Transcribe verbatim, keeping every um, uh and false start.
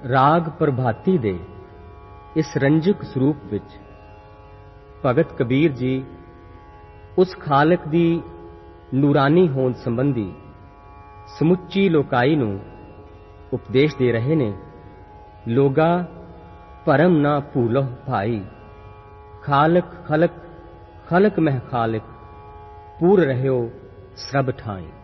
ਰਾਗ ਪ੍ਰਭਾਤੀ ਦੇ ਇਸ ਰੰਜਕ ਸਰੂਪ ਵਿੱਚ ਭਗਤ ਕਬੀਰ ਜੀ ਉਸ ਖਾਲਕ ਦੀ ਨੂਰਾਨੀ ਹੋਂਦ ਸੰਬੰਧੀ ਸਮੁੱਚੀ ਲੋਕਾਈ ਨੂੰ ਉਪਦੇਸ਼ ਦੇ ਰਹੇ ਨੇ। ਲੋਗਾ ਭਰਮ ਨਾ ਭੂਲੋ ਭਾਈ, ਖਾਲਕ ਖਲਕ ਖਲਕ ਮਹਿ ਖਾਲਕ, ਪੂਰ ਰਹਿਓ ਸਰਬ ਠਾਈ।